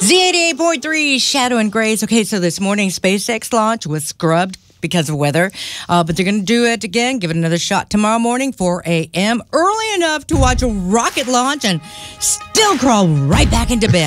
Z88.3 Shadow and Grace. Okay, so this morning SpaceX launch was scrubbed because of weather, but they're going to do it again, give it another shot tomorrow morning, 4 a.m., early enough to watch a rocket launch and still crawl right back into bed.